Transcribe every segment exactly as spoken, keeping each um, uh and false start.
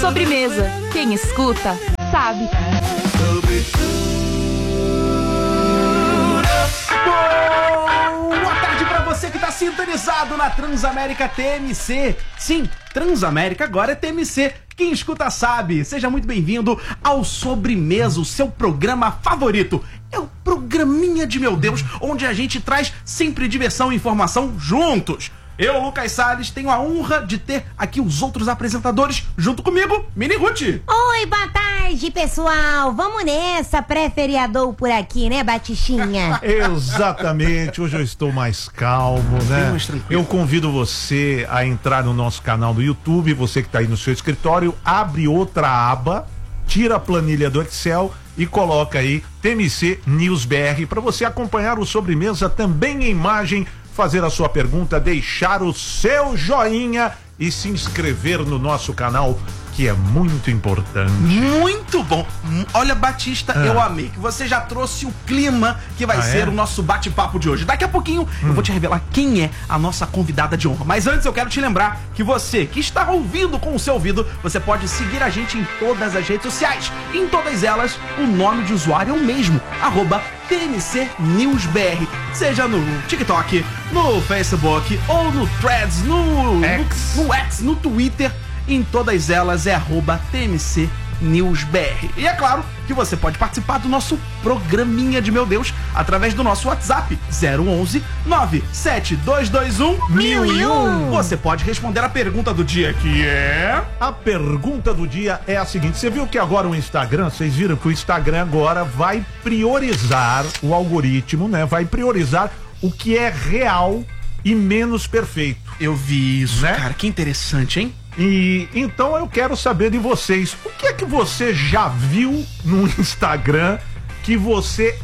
Sobremesa. Quem escuta, sabe. Boa tarde pra você que tá sintonizado na Transamérica T M C. Sim, Transamérica agora é T M C. Quem escuta sabe. Seja muito bem-vindo ao Sobremesa, o seu programa favorito. É o programinha de meu Deus, onde a gente traz sempre diversão e informação juntos. Eu, Lucas Salles, tenho a honra de ter aqui os outros apresentadores junto comigo, Mini Ruth. Oi, boa tarde, pessoal. Vamos nessa, pré-feriador por aqui, né, Batichinha? Exatamente, hoje eu estou mais calmo, né? mais tranquilo. Eu convido você a entrar no nosso canal do YouTube, você que está aí no seu escritório, abre outra aba, tira a planilha do Excel e coloca aí T M C News B R para você acompanhar o Sobremesa também em imagem, fazer a sua pergunta, deixar o seu joinha e se inscrever no nosso canal, que é muito importante. Muito bom. Olha, Batista, ah. eu amei que você já trouxe o clima que vai ah, ser é? o nosso bate-papo de hoje. Daqui a pouquinho hum. eu vou te revelar quem é a nossa convidada de honra. Mas antes eu quero te lembrar que você que está ouvindo com o seu ouvido, você pode seguir a gente em todas as redes sociais. Em todas elas, o nome de usuário é o mesmo, arroba T M C News B R. Seja no TikTok, no Facebook ou no Threads, no X, no, no, X, no Twitter. Em todas elas é arroba T M C News B R. E é claro que você pode participar do nosso programinha de meu Deus através do nosso WhatsApp zero onze nove sete dois dois um mil e um. Você pode responder a pergunta do dia, que é... A pergunta do dia é a seguinte: você viu que agora o Instagram, vocês viram que o Instagram agora vai priorizar, o algoritmo, né? Vai priorizar o que é real e menos perfeito. Eu vi isso, né? Cara, que interessante, hein? E então eu quero saber de vocês, o que é que você já viu no Instagram que você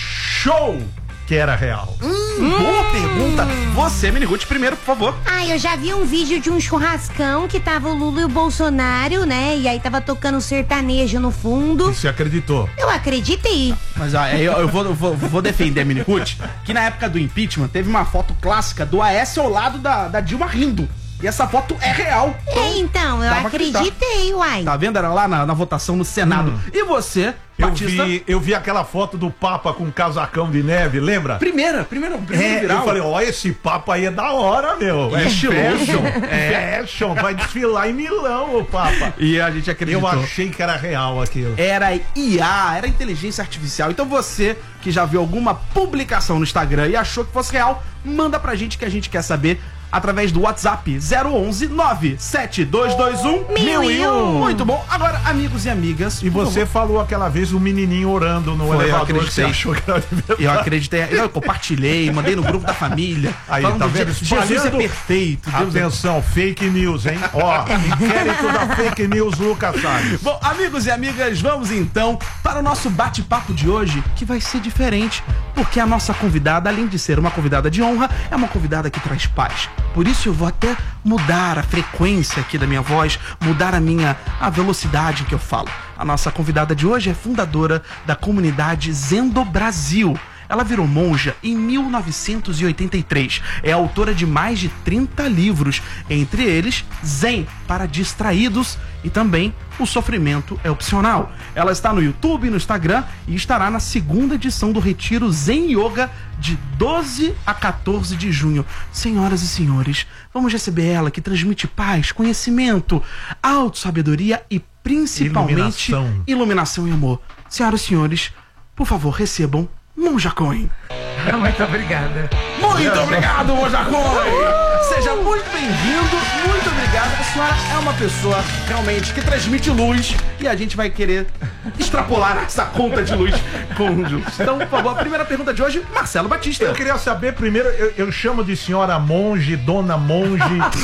achou que era real? Hum, boa pergunta. Você, Miniguti, primeiro, por favor. Ah, eu já vi um vídeo de um churrascão que tava o Lula e o Bolsonaro, né? E aí tava tocando sertanejo no fundo. E você acreditou? Eu acreditei. Mas ó, eu, eu, vou, eu vou, vou defender a Miniguti, que na época do impeachment teve uma foto clássica do Aécio ao lado da, da Dilma rindo. E essa foto é real. É, então, eu acreditei, uai. Tá vendo? Era lá na, na votação no Senado. Hum. E você, eu Batista? vi, eu vi aquela foto do Papa com um casacão de neve, lembra? Primeira, primeira, primeira é, viral. Eu falei, ó, esse Papa aí é da hora, meu. É, é fashion. É fashion. Vai desfilar em Milão, o Papa. E a gente acreditou. Eu achei que era real aquilo. Era I A, era inteligência artificial. Então você que já viu alguma publicação no Instagram e achou que fosse real, manda pra gente que a gente quer saber através do WhatsApp zero onze nove sete dois dois um mil e um. Muito bom. Agora, amigos e amigas... E você falou aquela vez o menininho orando no Foi, elevador, que você achou que era de verdade. Eu acreditei, eu compartilhei, mandei no grupo da família. Aí, tá vendo? Jesus é perfeito. Deus Atenção, é... fake news, hein? Ó, inquérito da fake news, Lucas Salles. Bom, amigos e amigas, vamos então para o nosso bate-papo de hoje, que vai ser diferente, porque a nossa convidada, além de ser uma convidada de honra, é uma convidada que traz paz. Por isso eu vou até mudar a frequência aqui da minha voz, mudar a minha a velocidade que eu falo. A nossa convidada de hoje é fundadora da comunidade Zendo Brasil. Ela virou monja em mil novecentos e oitenta e três. É autora de mais de trinta livros, entre eles Zen para distraídos e também O Sofrimento é Opcional. Ela está no YouTube e no Instagram e estará na segunda edição do Retiro Zen Yoga de doze a quatorze de junho. Senhoras e senhores, vamos receber ela que transmite paz, conhecimento, autossabedoria e principalmente iluminação, iluminação e amor. Senhoras e senhores, por favor, recebam Monja Cohen. Muito obrigada. Muito obrigado, Monja Cohen. Seja muito bem-vindo, muito obrigado. A senhora é uma pessoa realmente que transmite luz e a gente vai querer extrapolar essa conta de luz com o Jus. Então, por favor, a primeira pergunta de hoje, Marcelo Batista. Eu queria saber primeiro, eu, eu chamo de senhora monge, dona monge,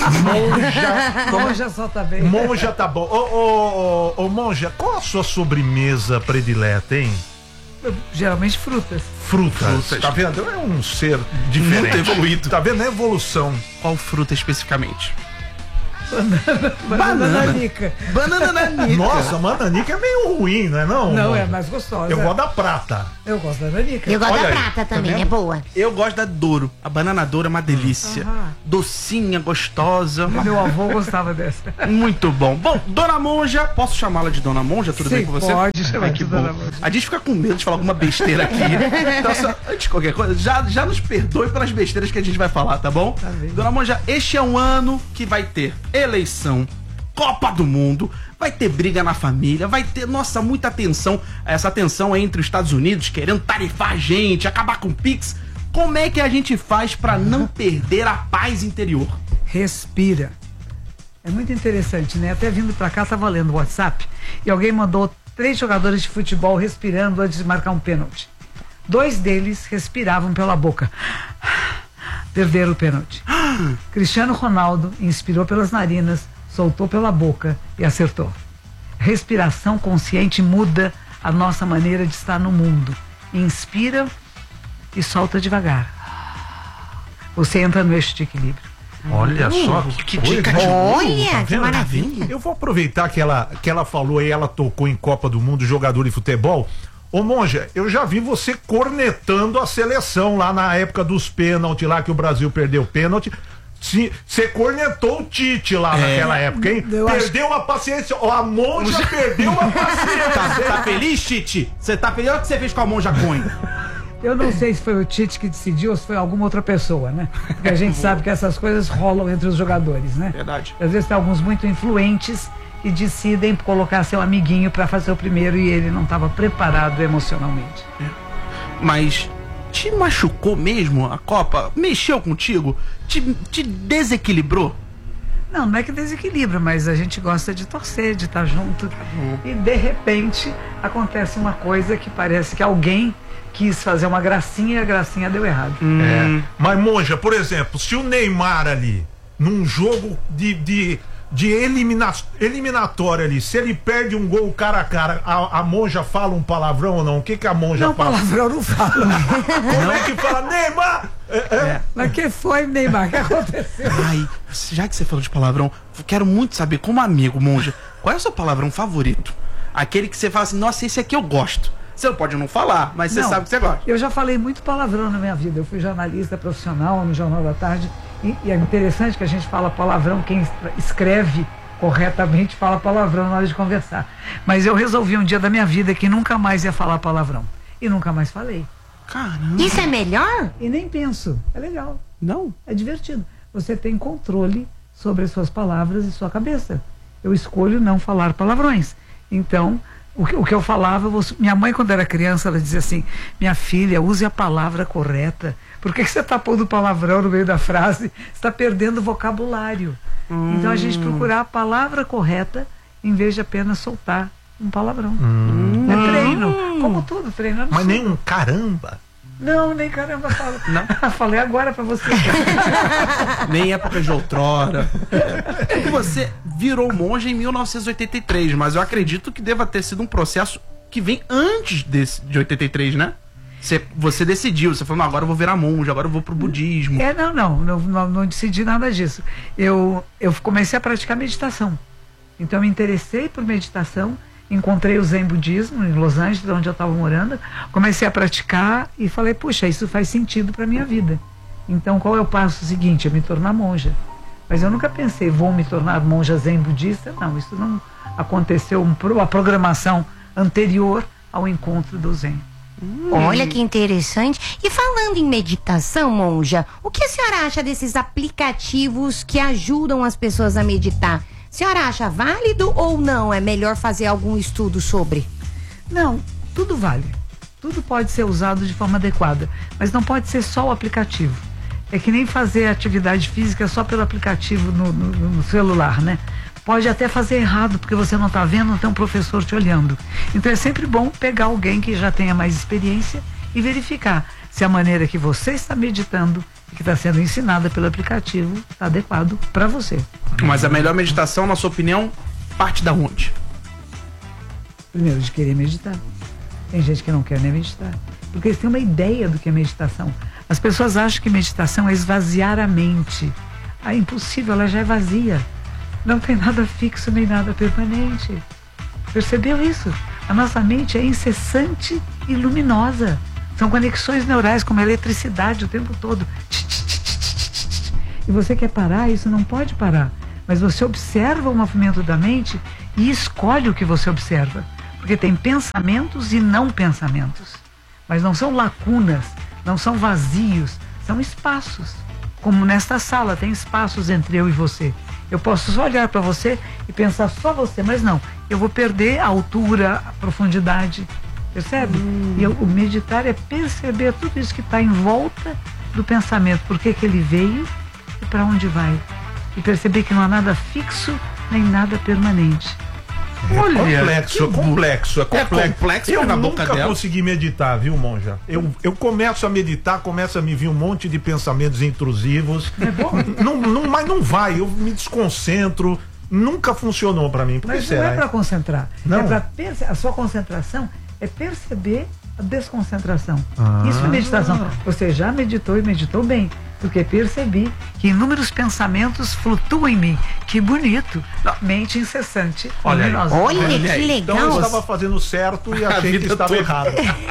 monja. Monja só tá bem. Monja tá bom. Ô, ô, ô, ô, monja, qual a sua sobremesa predileta, hein? Geralmente frutas. Frutas. Frutas. Tá vendo? É um ser diferente. Muito evoluído. Tá vendo? É evolução. Qual fruta especificamente? Banana nanica. Banana nanica. Nossa, mananica é meio ruim, não é não? Não, é mais gostosa. Eu gosto da prata. Eu gosto da nanica. Eu gosto Olha da aí, prata tá também, vendo? é boa. Eu gosto da Douro. A banana Douro é uma delícia. Ah. Docinha, gostosa. Meu avô gostava dessa. Muito bom. Bom, Dona Monja, posso chamá-la de Dona Monja? Tudo Sim, bem com você? pode chamar Ai, de que Dona bom. Monja. A gente fica com medo de falar alguma besteira aqui. Então, só, antes de qualquer coisa, já, já nos perdoe pelas besteiras que a gente vai falar, tá bom? Tá bem. Dona Monja, este é um ano que vai ter eleição, Copa do Mundo, vai ter briga na família, vai ter, nossa, muita tensão. Essa tensão é entre os Estados Unidos querendo tarifar a gente, acabar com o Pix. Como é que a gente faz pra não perder a paz interior? Respira. É muito interessante, né? Até vindo pra cá, tava lendo o WhatsApp e alguém mandou três jogadores de futebol respirando antes de marcar um pênalti. Dois deles respiravam pela boca. Perderam o pênalti. Cristiano Ronaldo inspirou pelas narinas, soltou pela boca e acertou. Respiração consciente muda a nossa maneira de estar no mundo. Inspira e solta devagar. Você entra no eixo de equilíbrio. Olha só que dica de Olha, tá que vendo? maravilha. Eu vou aproveitar que ela, que ela falou aí, ela tocou em Copa do Mundo, jogador de futebol. Ô Monja, eu já vi você cornetando a seleção lá na época dos pênaltis lá que o Brasil perdeu pênalti. Você cornetou o Tite lá É. naquela época, hein? Eu acho- Perdeu a paciência. Ó, a Monja perdeu a paciência. Tá, tá feliz, Tite? Você tá feliz? Olha o que você fez com a Monja Coin. Eu não sei se foi o Tite que decidiu ou se foi alguma outra pessoa, né? Porque a gente sabe que essas coisas rolam entre os jogadores, né? Verdade. Às vezes tem alguns muito influentes que decidem colocar seu amiguinho para fazer o primeiro e ele não estava preparado emocionalmente. Mas te machucou mesmo a Copa? Mexeu contigo? Te, te desequilibrou? Não, não é que desequilibra, mas a gente gosta de torcer, de estar junto. E de repente acontece uma coisa que parece que alguém quis fazer uma gracinha e a gracinha deu errado. É. Mas, Monja, por exemplo, se o Neymar ali, num jogo de, de, de elimina, eliminatória ali, se ele perde um gol cara a cara, a, a Monja fala um palavrão ou não? O que, que a Monja Não, fala? palavrão não fala. Como é que fala? Neymar! É, é. Mas que foi, Neymar? O que aconteceu? Ai, já que você falou de palavrão, eu quero muito saber, como amigo, Monja, qual é o seu palavrão favorito? Aquele que você fala assim, nossa, esse aqui eu gosto. Você não pode não falar, mas você Não, sabe que você gosta. Eu já falei muito palavrão na minha vida. Eu fui jornalista profissional no Jornal da Tarde. E, e é interessante que a gente fala palavrão. Quem escreve corretamente fala palavrão na hora de conversar. Mas eu resolvi um dia da minha vida que nunca mais ia falar palavrão. E nunca mais falei. Caramba. Isso é melhor? E nem penso. É legal. Não? É divertido. Você tem controle sobre as suas palavras e sua cabeça. Eu escolho não falar palavrões. Então, o que, o que eu falava, eu, minha mãe, quando era criança, ela dizia assim: minha filha, use a palavra correta. Por que, que você está pondo palavrão no meio da frase? Você está perdendo vocabulário. Hum. Então a gente procurar a palavra correta em vez de apenas soltar um palavrão. Hum. É treino. Como tudo, treino. Mas nem um caramba. Não, nem caramba falo. Não? Falei agora pra você. Nem época de outrora. E você virou monja em mil novecentos e oitenta e três, mas eu acredito que deva ter sido um processo que vem antes desse, de oitenta e três, né? Você, você decidiu, você falou, não, agora eu vou virar monja, agora eu vou pro budismo. É, não, não, não, não, não decidi nada disso. Eu, eu comecei a praticar meditação. Então eu me interessei por meditação. Encontrei o Zen Budismo em Los Angeles, onde eu estava morando. Comecei a praticar e falei, puxa, isso faz sentido para minha vida. Então, qual é o passo seguinte? É me tornar monja. Mas eu nunca pensei, vou me tornar monja Zen Budista. Não, isso não aconteceu. A programação anterior ao encontro do Zen. Hum. Olha que interessante. E falando em meditação, monja, o que a senhora acha desses aplicativos que ajudam as pessoas a meditar? A senhora acha válido ou não? É melhor fazer algum estudo sobre? Não, tudo vale. Tudo pode ser usado de forma adequada, mas não pode ser só o aplicativo. É que nem fazer atividade física só pelo aplicativo no, no, no celular, né? Pode até fazer errado, porque você não está vendo, não tem um professor te olhando. Então é sempre bom pegar alguém que já tenha mais experiência e verificar se a maneira que você está meditando e que está sendo ensinada pelo aplicativo está adequado para você. Mas a melhor meditação, na sua opinião, parte da onde? Primeiro, de querer meditar. Tem gente que não quer nem meditar, porque eles têm uma ideia do que é meditação. As pessoas acham que meditação é esvaziar a mente. Ah, é impossível, ela já é vazia. não tem nada fixo nem nada permanente. Percebeu isso? A nossa mente é incessante e luminosa. São conexões neurais como a eletricidade o tempo todo. E você quer parar, isso não pode parar. Mas você observa o movimento da mente e escolhe o que você observa. Porque tem pensamentos e não pensamentos. Mas não são lacunas, não são vazios, são espaços. Como nesta sala, tem espaços entre eu e você. Eu posso só olhar para você e pensar só você, mas não. Eu vou perder a altura, a profundidade. Percebe? Hum. E eu, o meditar é perceber tudo isso que está em volta do pensamento. Por que que ele veio e para onde vai. E perceber que não há nada fixo nem nada permanente. É Olha, complexo, é complexo, é complexo. É complexo, eu na nunca boca dela. consegui meditar, viu, monja? Eu, eu começo a meditar, começa a me vir um monte de pensamentos intrusivos. É bom? Não, não, mas não vai, eu me desconcentro. Nunca funcionou pra mim. Por que Mas não será? é para concentrar. Não. É para perce- a sua concentração é perceber a desconcentração. Ah. Isso é meditação. Você já meditou e meditou bem. Porque percebi que inúmeros pensamentos flutuam em mim. Que bonito. Mente incessante. Olha aí. luminosa. Olha Olha que aí. Então eu legal. estava fazendo certo e A achei que vida estava toda. errado.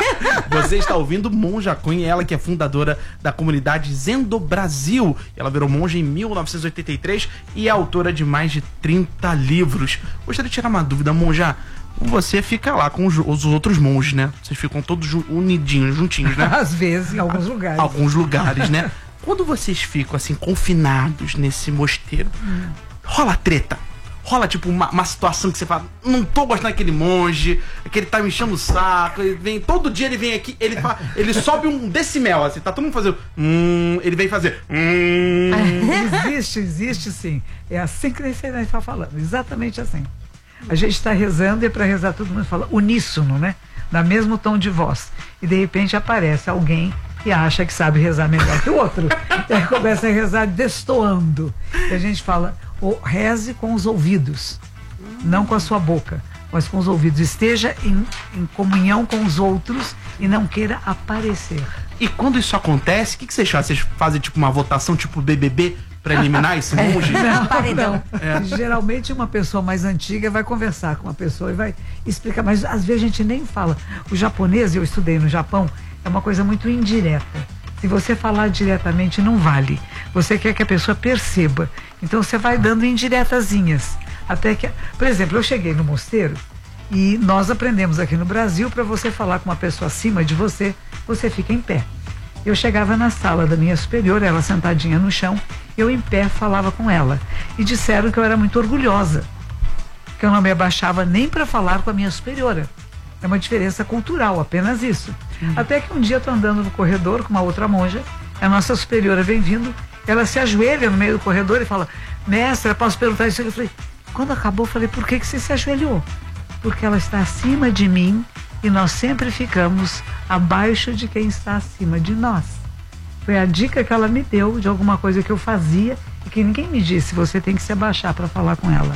Você está ouvindo Monja Cunha, ela que é fundadora da comunidade Zendo Brasil. Ela virou monja em mil novecentos e oitenta e três e é autora de mais de trinta livros. Gostaria de tirar uma dúvida, monja. Você fica lá com os, os outros monges, né? Vocês ficam todos ju- unidinhos, juntinhos, né? Às vezes, em alguns lugares. Alguns lugares, né? Quando vocês ficam assim, confinados nesse mosteiro, rola treta. Rola tipo uma, uma situação que você fala, não tô gostando daquele monge, que ele tá me enchendo o saco, ele vem, todo dia ele vem aqui, ele, fa, ele sobe um decimel, assim, tá todo mundo fazendo, hum, ele vem fazer, hum. Existe, existe sim. É assim que você está falando, exatamente assim. A gente está rezando e para rezar todo mundo fala uníssono, né? Na mesmo tom de voz. E de repente aparece alguém que acha que sabe rezar melhor que o outro. E aí começa a rezar destoando. E a gente fala, oh, reze com os ouvidos, não com a sua boca, mas com os ouvidos. Esteja em, em comunhão com os outros e não queira aparecer. E quando isso acontece, o que, que vocês fazem? Vocês fazem tipo uma votação tipo B B B pra eliminar esse monge? Não, paredão. não. Geralmente uma pessoa mais antiga vai conversar com uma pessoa e vai explicar, mas às vezes a gente nem fala. O japonês, eu estudei no Japão, é uma coisa muito indireta. Se você falar diretamente não vale. Você quer que a pessoa perceba. Então você vai dando indiretazinhas. Até que, por exemplo, eu cheguei no mosteiro e nós aprendemos aqui no Brasil, para você falar com uma pessoa acima de você, você fica em pé. Eu chegava na sala da minha superior, ela sentadinha no chão, eu em pé falava com ela. E disseram que eu era muito orgulhosa, que eu não me abaixava nem para falar com a minha superiora. É uma diferença cultural, apenas isso. Uhum. Até que um dia eu estou andando no corredor com uma outra monja, a nossa superiora vem vindo, ela se ajoelha no meio do corredor e fala, mestra, posso perguntar isso? Eu falei, quando acabou, eu falei, por que que você se ajoelhou? Porque ela está acima de mim e nós sempre ficamos abaixo de quem está acima de nós. Foi a dica que ela me deu de alguma coisa que eu fazia e que ninguém me disse, você tem que se abaixar para falar com ela.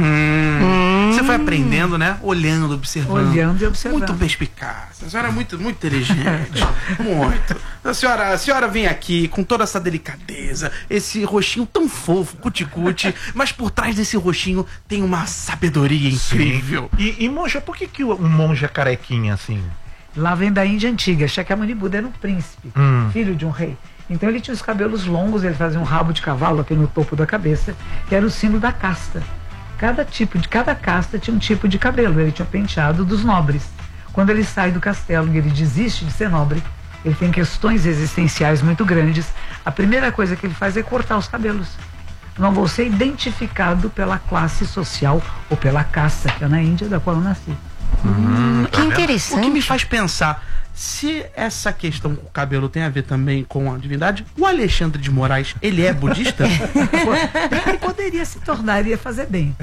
Hum. Você foi aprendendo, né? Olhando, observando. Olhando e observando. Muito perspicaz. A senhora é muito, muito inteligente. Muito. A senhora, a senhora vem aqui com toda essa delicadeza, esse rostinho tão fofo, cuticute, mas por trás desse rostinho tem uma sabedoria incrível. E, e monja, por que que um monge é carequinha assim? Lá vem da Índia antiga. Shakyamuni Buda era um príncipe, Hum. filho de um rei. Então ele tinha os cabelos longos, ele fazia um rabo de cavalo aqui no topo da cabeça, que era o símbolo da casta. Cada tipo de cada casta tinha um tipo de cabelo. Ele tinha o penteado dos nobres. Quando ele sai do castelo e ele desiste de ser nobre, ele tem questões existenciais muito grandes. A primeira coisa que ele faz é cortar os cabelos. Não vou ser identificado pela classe social ou pela casta, que é na Índia, da qual eu nasci. Hum, Que interessante. O que me faz pensar, se essa questão com o cabelo tem a ver também com a divindade, o Alexandre de Moraes, ele é budista? Ele poderia se tornar, ia fazer bem.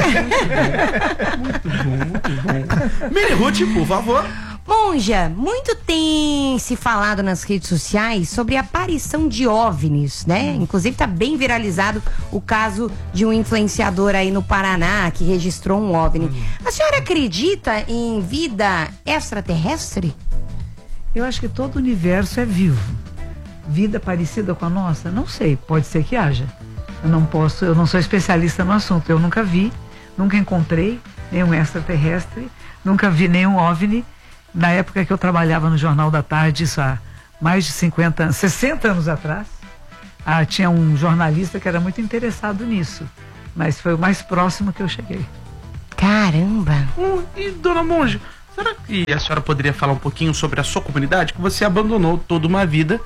Muito bom, muito bom. Mary Ruth, por favor. Monja, muito tem se falado nas redes sociais sobre a aparição de OVNIs, né? Inclusive tá bem viralizado o caso de um influenciador aí no Paraná que registrou um OVNI. A senhora acredita em vida extraterrestre? Eu acho que todo o universo é vivo. Vida parecida com a nossa? Não sei, pode ser que haja. Eu não posso, eu não sou especialista no assunto. Eu nunca vi, nunca encontrei nenhum extraterrestre, nunca vi nenhum OVNI. Na época que eu trabalhava no Jornal da Tarde, isso há mais de cinquenta anos, sessenta anos atrás, ah, tinha um jornalista que era muito interessado nisso. Mas foi o mais próximo que eu cheguei. Caramba! Hum, e dona Monja, será que a senhora poderia falar um pouquinho sobre a sua comunidade? Que você abandonou toda uma vida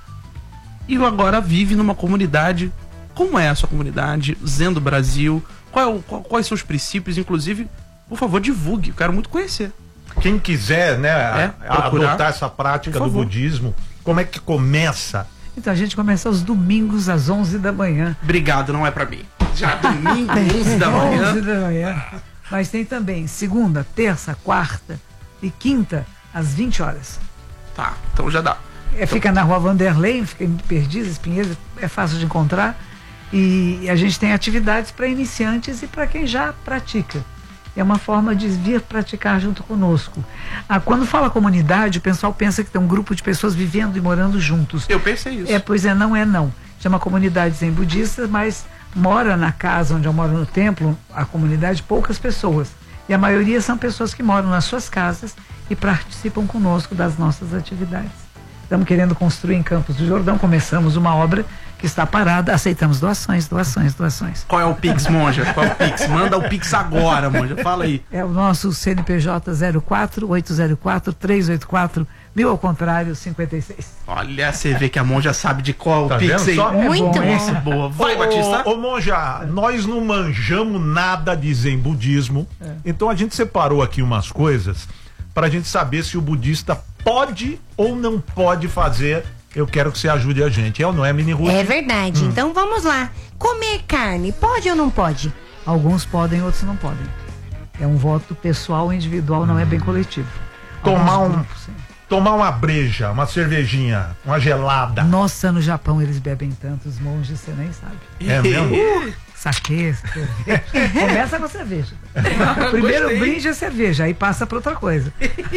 e agora vive numa comunidade. Como é a sua comunidade? Zendo Brasil? Qual é o, qual, quais são os princípios? Inclusive, por favor, divulgue. Eu quero muito conhecer. Quem quiser, né, É, a- procurar. adotar essa prática Por do favor. budismo, como é que começa? Então a gente começa aos domingos às onze da manhã. Obrigado, não é pra mim. Já domingo, onze da manhã. onze da manhã. Mas tem também segunda, terça, quarta e quinta às vinte horas. Tá, então já dá. É, fica na rua Vanderlei, fica em Perdizes, Pinheiros, é fácil de encontrar. E a gente tem atividades para iniciantes e para quem já pratica. É uma forma de vir praticar junto conosco. Ah, quando fala comunidade, o pessoal pensa que tem um grupo de pessoas vivendo e morando juntos. Eu pensei isso. É, pois é, não é não. Chama comunidade zen budista, mas mora na casa onde eu moro no templo, a comunidade, poucas pessoas. E a maioria são pessoas que moram nas suas casas e participam conosco das nossas atividades. Estamos querendo construir em Campos do Jordão, começamos uma obra que está parada, aceitamos doações, doações, doações. Qual é o Pix, Monja? Qual é o Pix? Manda o Pix agora, Monja. Fala aí. É o nosso C N P J zero quatro oito zero quatro três oito quatro, mil ao contrário, cinquenta e seis. Olha, você vê que a Monja sabe de qual Tá Pix vendo aí. só? É Muito bom, bom. Essa é boa. Vai, Ô, Batista. Ô, ô Monja, nós não manjamos nada de zen budismo, então a gente separou aqui umas coisas para a gente saber se o budista pode ou não pode fazer. Eu quero que você ajude a gente. É ou não é, Mini Ruth? É verdade. Então vamos lá. Comer carne, pode ou não pode? Alguns podem, outros não podem. É um voto pessoal, individual, não é bem coletivo. Tomar Alguns um- grupos, sim. Tomar uma breja, uma cervejinha, uma gelada. Nossa, no Japão eles bebem tanto, os monges, você nem sabe. É mesmo? Saquê, cerveja. Começa com a cerveja. Primeiro Gostei. brinde é cerveja, aí passa para outra coisa.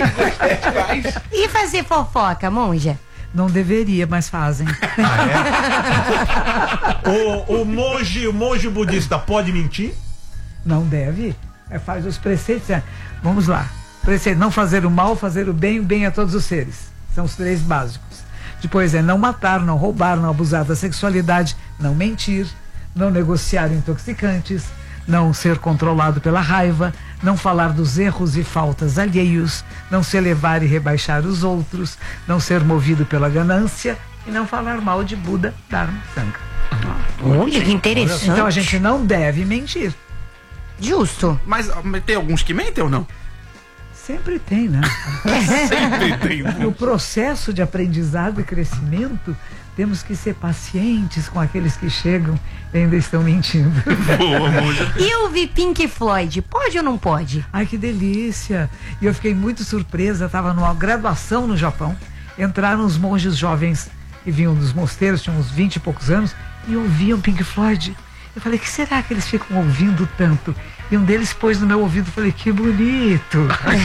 E fazer fofoca, monja? Não deveria, mas fazem. O, o monge, o monge budista pode mentir? Não deve. É, faz os preceitos. É. Vamos lá. Preceito, não fazer o mal, fazer o bem, o bem a todos os seres. São os três básicos. Depois é não matar, não roubar, não abusar da sexualidade, não mentir, não negociar intoxicantes, não ser controlado pela raiva, não falar dos erros e faltas alheios, não se elevar e rebaixar os outros, não ser movido pela ganância e não falar mal de Buda, Dharma, Sangha. Olha, que interessante. Então a gente não deve mentir. Justo. Mas, mas tem alguns que mentem ou não? Sempre tem, né? Sempre tem. No processo de aprendizado e crescimento, temos que ser pacientes com aqueles que chegam e ainda estão mentindo. Boa, Monja. E eu vi Pink Floyd, pode ou não pode? Ai, que delícia! E eu fiquei muito surpresa, estava numa graduação no Japão, entraram os monges jovens que vinham dos mosteiros, tinham uns vinte e poucos anos, e ouviam Pink Floyd. Eu falei, que será que eles ficam ouvindo tanto? E um deles pôs no meu ouvido, eu falei, que bonito!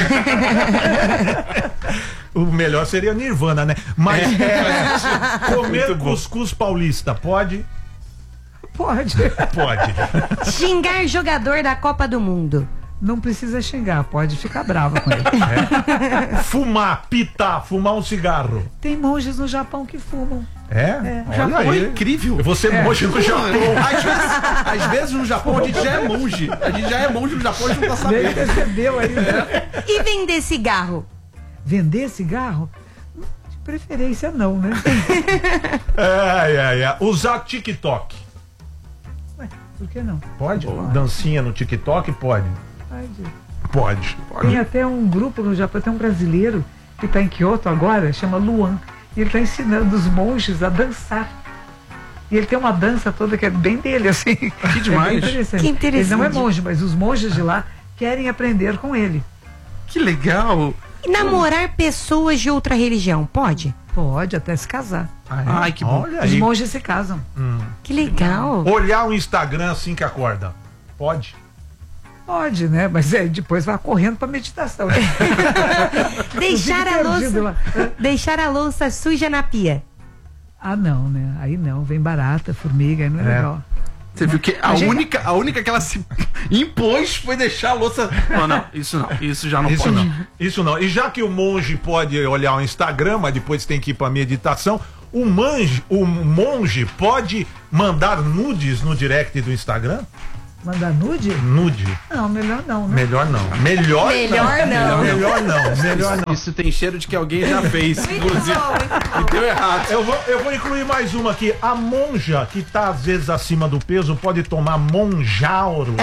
O melhor seria Nirvana, né? Mas é, comer Muito bom. cuscuz paulista, pode? Pode. Pode. Xingar jogador da Copa do Mundo. Não precisa xingar, pode ficar brava com ele. Fumar, pitar, fumar um cigarro. Tem monges no Japão que fumam. É? O Japão é incrível. Eu vou ser monge no Japão. Às vezes, às vezes no Japão a gente já é monge. A gente já é monge no Japão, a gente não tá Nem sabendo. percebeu aí. E vender cigarro? Vender cigarro? De preferência não, né? Ai, ai, ai. Usar TikTok. Ué, por que não? Pode? Dancinha no TikTok? Pode. Pode. Pode. Tem até um grupo no Japão, tem um brasileiro que está em Kyoto agora, chama Luan. E ele está ensinando os monges a dançar. E ele tem uma dança toda que é bem dele, assim. Que demais. É bem interessante. Que interessante. Ele não é monge, mas os monges de lá querem aprender com ele. Que legal. E namorar pessoas de outra religião, pode? Pode até se casar. Ai, que bom. Olha Os aí. monges se casam. Que legal. Olhar o Instagram assim que acorda. Pode? Pode, né? Mas é, depois vai correndo para meditação. Né? Deixar a Fica perdido louça, lá. deixar a louça suja na pia. Ah, não, né? Aí não, vem barata, formiga, aí não é, É. legal. Você viu que a Imagina. única, a única que ela se impôs foi deixar a louça. Não, não, isso não, isso já não Isso pode. não, isso não. E já que o monge pode olhar o Instagram, mas depois tem que ir pra meditação, o monge, o monge pode mandar nudes no direct do Instagram? Mandar nude? Nude? Não, melhor não, né? Melhor não. Melhor, Melhor não. Melhor não. Melhor não. Isso tem cheiro de que alguém já fez, inclusive. E deu errado. Eu vou, eu vou incluir mais uma aqui. A monja que tá às vezes acima do peso pode tomar monjauro.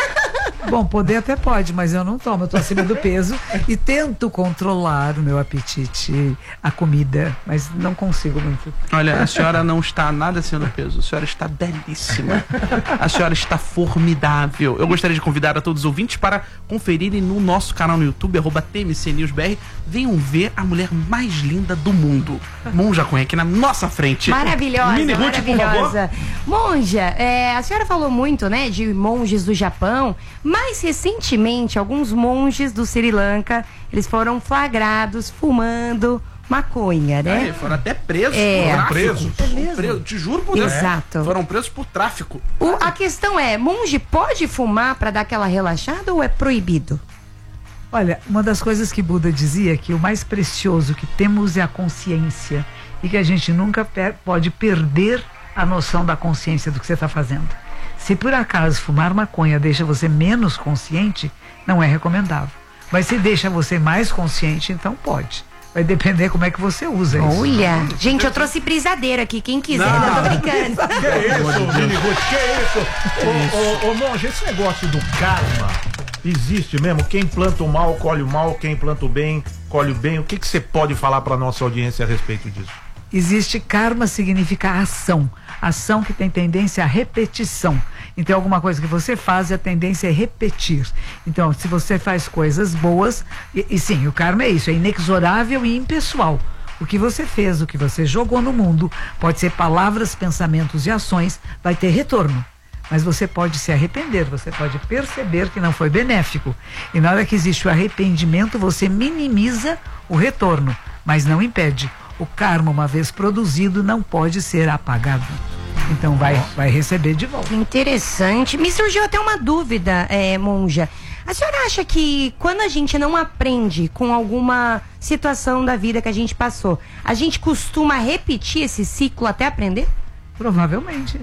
Bom, poder até pode, mas eu não tomo. Eu tô acima do peso e tento controlar o meu apetite, a comida, mas não consigo muito. Olha, a senhora não está nada acima do peso. A senhora está belíssima. A senhora está formidável. Eu gostaria de convidar a todos os ouvintes para conferirem no nosso canal no YouTube, arroba T M C News B R. Venham ver a mulher mais linda do mundo. Monja Cunha, aqui na nossa frente. Maravilhosa, Mini Ruth, por favor. maravilhosa. Monja, é, a senhora falou muito, né, de monges do Japão. Mais recentemente, alguns monges do Sri Lanka, eles foram flagrados fumando maconha, né? É, foram até presos É. por tráfico. Presos? Foram presos, te juro por Deus. Exato. Foram presos por tráfico. O- a questão é, monge pode fumar para dar aquela relaxada ou é proibido? Olha, uma das coisas que Buda dizia é que o mais precioso que temos é a consciência e que a gente nunca per- pode perder a noção da consciência do que você está fazendo. Se por acaso fumar maconha deixa você menos consciente, não é recomendável. Mas se deixa você mais consciente, então pode. Vai depender como é que você usa isso. Olha, gente, eu trouxe brisadeiro aqui, quem quiser, Não. eu tô brincando. Que é isso, Mini Ruth? Que é isso? Ô, ô, ô, monge, esse negócio do karma existe mesmo? Quem planta o mal, colhe o mal. Quem planta o bem, colhe o bem. O que que você pode falar pra nossa audiência a respeito disso? Existe karma, significa ação. Ação que tem tendência à repetição. Então, alguma coisa que você faz, a tendência é repetir. Então, se você faz coisas boas, e, e sim, o karma é isso, é inexorável e impessoal. O que você fez, o que você jogou no mundo, pode ser palavras, pensamentos e ações, vai ter retorno. Mas você pode se arrepender, você pode perceber que não foi benéfico. E na hora que existe o arrependimento, você minimiza o retorno, mas não impede. O karma, uma vez produzido, não pode ser apagado. Então vai, vai receber de volta. Interessante. Me surgiu até uma dúvida, é, monja. A senhora acha que quando a gente não aprende com alguma situação da vida que a gente passou, a gente costuma repetir esse ciclo até aprender? Provavelmente.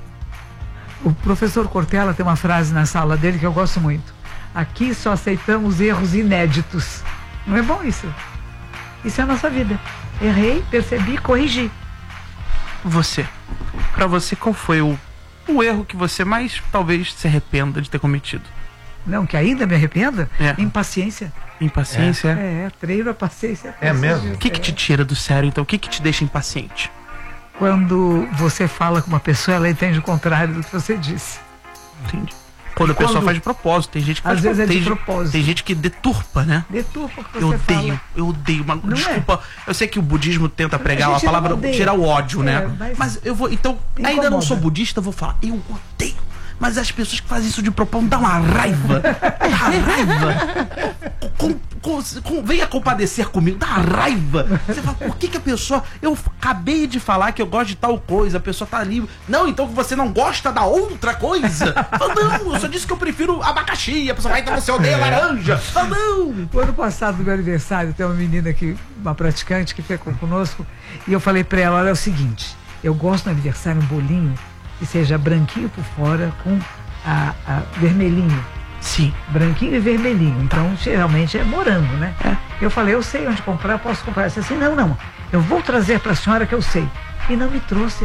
O professor Cortella tem uma frase na sala dele que eu gosto muito. Aqui só aceitamos erros inéditos. Não é bom isso? Isso é a nossa vida. Errei, percebi, corrigi. Você. Pra você, qual foi o, o erro que você mais talvez se arrependa de ter cometido? Não, que ainda me arrependa? É. Impaciência. Impaciência? É, treino a paciência. É mesmo? O que que te tira do sério, então? O que que te deixa impaciente? Quando você fala com uma pessoa, ela entende o contrário do que você disse. Entendi. Quando a pessoa Quando- faz de propósito, tem gente que Às faz vezes é de tem, propósito. Tem gente que deturpa, né? Deturpa o que você Eu odeio, fala. eu odeio. Uma, Não desculpa, eu sei que o budismo tenta pregar A a, gente não palavra odeia. tirar o ódio, É, né? mas- Mas eu vou. Então, ainda não Incomoda. sou budista, eu vou falar, eu odeio. Mas as pessoas que fazem isso de propósito dá uma raiva. Dá raiva. Com, com, com, venha compadecer comigo, dá raiva. Você fala, por que que a pessoa. Eu acabei de falar que eu gosto de tal coisa, a pessoa tá ali. Não, então você não gosta da outra coisa? Fala, não, eu só disse que eu prefiro abacaxi. A pessoa vai, então você odeia laranja. Fala, não. O ano passado, no meu aniversário, tem uma menina que, uma praticante que ficou conosco, e eu falei pra ela, olha, é o seguinte, eu gosto no aniversário um bolinho que seja branquinho por fora com a, a vermelhinho. Sim. Branquinho e vermelhinho. Então, geralmente é morango, né? Eu falei, eu sei onde comprar, posso comprar. Ela disse assim, não, não, eu vou trazer pra senhora que eu sei. E não me trouxe.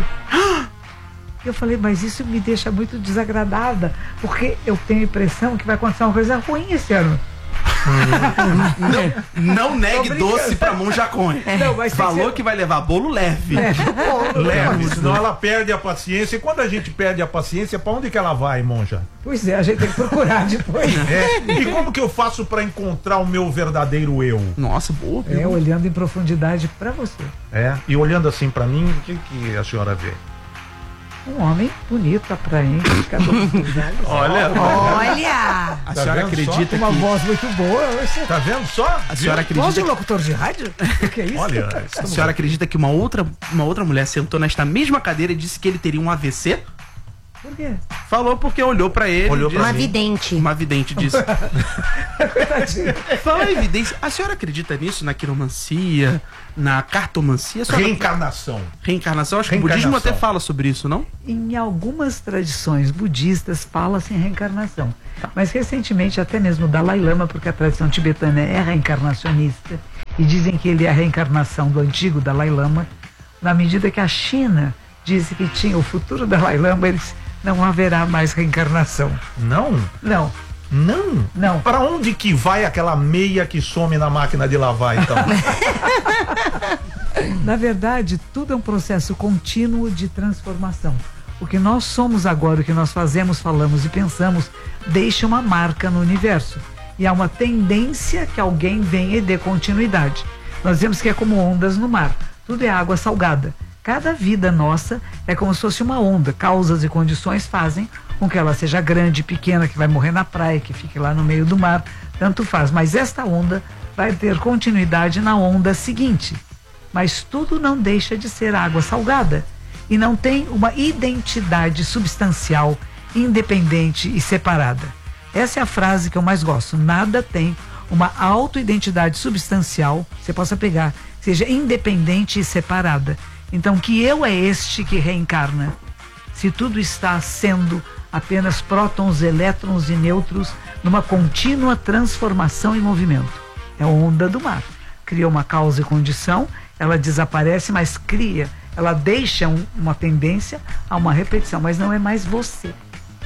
Eu falei, mas isso me deixa muito desagradada, porque eu tenho a impressão que vai acontecer uma coisa ruim esse ano. Não negue Tô brincando. doce pra Monja Cunha. Não, mas tem Falou que que vai levar bolo leve. Leve, senão ela perde a paciência. E quando a gente perde a paciência, pra onde que ela vai, monja? Pois é, a gente tem que procurar depois. É. E como que eu faço pra encontrar o meu verdadeiro eu? Nossa, boa. É, olhando em profundidade pra você. É. E olhando assim pra mim, o que, que a senhora vê? Um homem bonito, atraente, cador dos olhos. Olha, Olha! a Tá senhora vendo só? acredita Uma que. voz muito boa. Você... Tá vendo só? A senhora Voz de acredita que. locutor de rádio? O que é isso? Olha, A estamos- senhora acredita que uma outra, uma outra mulher sentou nesta mesma cadeira e disse que ele teria um A V C? Por quê? Falou porque olhou pra ele. Olhou disse- pra Uma mim. vidente. Uma vidente disse. Fala em evidência. A senhora acredita nisso? Na quiromancia? Na cartomancia? A senhora- Reencarnação. Reencarnação? Acho que o budismo Reencarnação. até fala sobre isso, não? Em algumas tradições budistas fala-se em reencarnação. Mas recentemente até mesmo o Dalai Lama, porque a tradição tibetana é reencarnacionista, e dizem que ele é a reencarnação do antigo Dalai Lama, na medida que a China disse que tinha o futuro Dalai Lama, eles não haverá mais reencarnação. Não? Não, Não? Não. Pra onde que vai aquela meia que some na máquina de lavar, então? na verdade, tudo é um processo contínuo de transformação. O que nós somos agora, o que nós fazemos, falamos e pensamos, deixa uma marca no universo. E há uma tendência que alguém venha e dê continuidade. Nós vemos que é como ondas no mar. Tudo é água salgada. Cada vida nossa é como se fosse uma onda. Causas e condições fazem com que ela seja grande, pequena, que vai morrer na praia, que fique lá no meio do mar. Tanto faz. Mas esta onda vai ter continuidade na onda seguinte. Mas tudo não deixa de ser água salgada. E não tem uma identidade substancial, independente e separada. Essa é a frase que eu mais gosto. Nada tem uma autoidentidade substancial, você possa pegar, seja independente e separada. Então, que eu é este que reencarna? Se tudo está sendo apenas prótons, elétrons e nêutrons numa contínua transformação e movimento. É a onda do mar. Cria uma causa e condição, ela desaparece, mas cria, ela deixa um, uma tendência a uma repetição, mas não é mais você.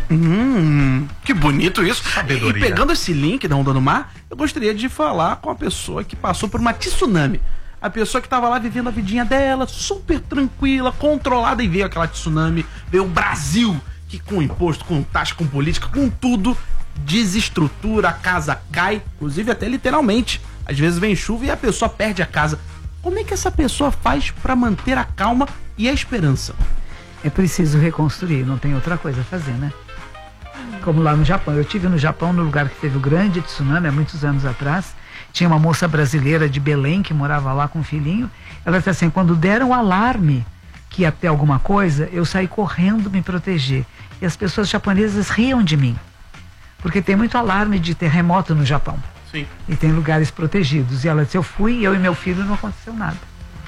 Hum, que bonito isso. Sabedoria. E pegando esse link da onda no mar, eu gostaria de falar com a pessoa que passou por uma tsunami. A pessoa que estava lá vivendo a vidinha dela, super tranquila, controlada, e veio aquela tsunami, veio o Brasil, que com imposto, com taxa, com política, com tudo, desestrutura, a casa cai, inclusive até literalmente. Às vezes vem chuva e a pessoa perde a casa. Como é que essa pessoa faz para manter a calma e a esperança? É preciso reconstruir, não tem outra coisa a fazer, né? Como lá no Japão. Eu tive no Japão, no lugar que teve o grande tsunami, há muitos anos atrás. Tinha uma moça brasileira de Belém que morava lá com um filhinho. Ela disse assim, quando deram o alarme que ia ter alguma coisa, eu saí correndo me proteger. E as pessoas japonesas riam de mim. Porque tem muito alarme de terremoto no Japão. Sim. E tem lugares protegidos. E ela disse, eu fui, eu e meu filho, não aconteceu nada.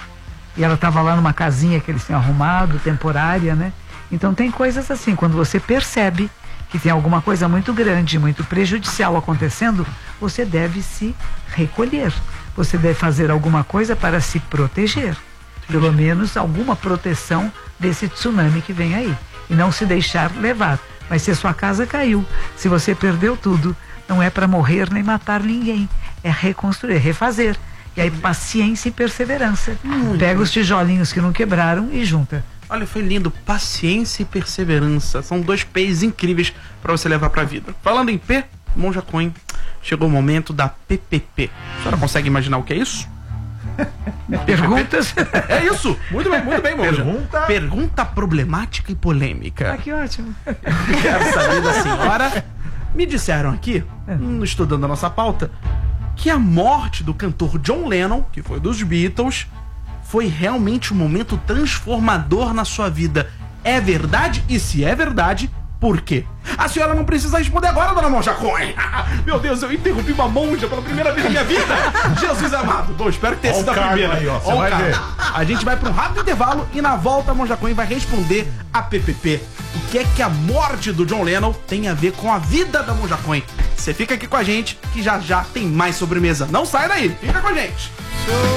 E ela estava lá numa casinha que eles tinham arrumado, temporária, né? Então tem coisas assim, quando você percebe que tem alguma coisa muito grande, muito prejudicial acontecendo, você deve se recolher. Você deve fazer alguma coisa para se proteger. Pelo menos alguma proteção desse tsunami que vem aí. E não se deixar levar. Mas se a sua casa caiu, se você perdeu tudo, não é para morrer nem matar ninguém. É reconstruir, refazer. E aí paciência e perseverança. Pega os tijolinhos que não quebraram e junta. Olha, foi lindo. Paciência e perseverança. São dois P's incríveis para você levar pra vida. Falando em P, Monja Coin, chegou o momento da P P P. A senhora consegue imaginar o que é isso? Perguntas? É isso! Muito bem, muito bem, Monja. Pergunta? Pergunta problemática e polêmica. Ah, que ótimo. Quero saber da senhora. Me disseram aqui, hum, estudando a nossa pauta, que a morte do cantor John Lennon, que foi dos Beatles, foi realmente um momento transformador na sua vida. É verdade? E se é verdade, por quê? A senhora não precisa responder agora, dona Monja Coin. Meu Deus, eu interrompi uma monja pela primeira vez na minha vida. Jesus amado. Bom, espero que tenha Ó sido o a karma primeira. aí, ó, você Ó o vai karma. ver. A gente vai para um rápido intervalo e na volta a Monja Coin vai responder a P P P. O que é que a morte do John Lennon tem a ver com a vida da Monja Coin? Você fica aqui com a gente que já já tem mais sobremesa. Não sai daí, fica com a gente.